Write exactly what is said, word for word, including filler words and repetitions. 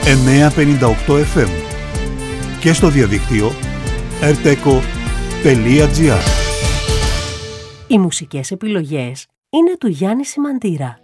εννιακόσια πενήντα οκτώ εφ εμ και στο διαδίκτυο ερτέκο τελεία τζι άρ. Οι μουσικές επιλογές είναι του Γιάννη Σιμαντήρα.